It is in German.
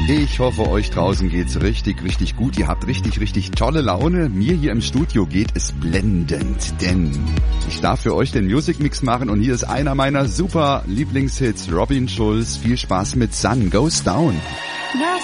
Ich hoffe, euch draußen geht's richtig, richtig gut. Ihr habt richtig, richtig tolle Laune. Mir hier im Studio geht es blendend, denn ich darf für euch den Music Mix machen und hier ist einer meiner super Lieblingshits, Robin Schulz. Viel Spaß mit Sun Goes Down. The